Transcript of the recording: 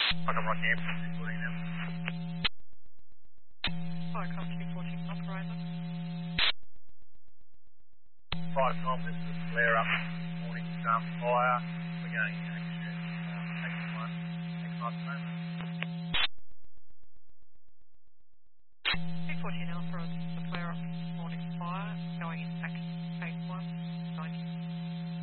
I can rock camp 214 now. Hi, company 14 North Horizon. 5 Tom, this is a flare up. Morning fire. We're going action. X1. X1 moment.